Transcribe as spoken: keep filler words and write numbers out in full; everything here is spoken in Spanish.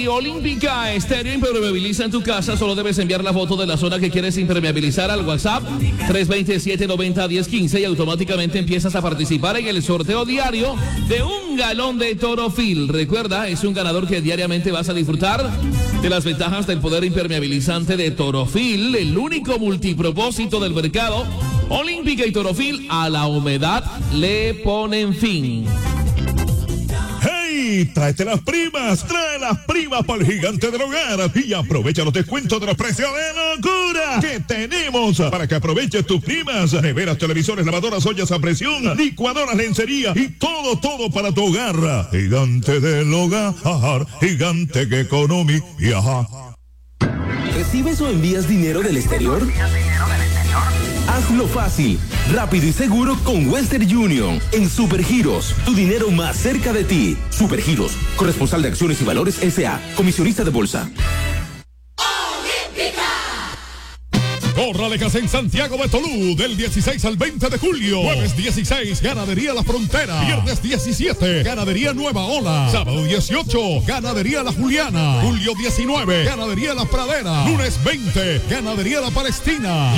y Olímpica Estéreo impermeabiliza en tu casa. Solo debes enviar la foto de la zona que quieres impermeabilizar al WhatsApp tres dos siete, nueve cero, uno cero uno cinco y automáticamente empiezas a participar en el sorteo diario de un galón de Torofil. Recuerda, es un ganador que diariamente vas a disfrutar de las ventajas del poder impermeabilizante de Torofil, el único multipropósito del mercado. Olímpica y Torofil a la humedad le ponen fin. ¡Hey! Tráete las primas, trae las primas para el gigante del hogar y aprovecha los descuentos de los precios de locura que tenemos para que aproveches tus primas. Neveras, televisores, lavadoras, ollas a presión, licuadoras, lencería y todo, todo para tu hogar. Gigante del hogar, gigante que economía. ¿Recibes o envías dinero del exterior? Hazlo fácil, rápido y seguro con Western Union. En Supergiros, tu dinero más cerca de ti. Supergiros, corresponsal de Acciones y Valores S A, comisionista de bolsa. Corra de casa en Santiago de Tolú, del dieciséis al veinte de julio. Jueves dieciséis, Ganadería La Frontera. Viernes diecisiete, Ganadería Nueva Ola. Sábado dieciocho, Ganadería La Juliana. Julio diecinueve, Ganadería La Pradera. Lunes veinte, Ganadería La Palestina.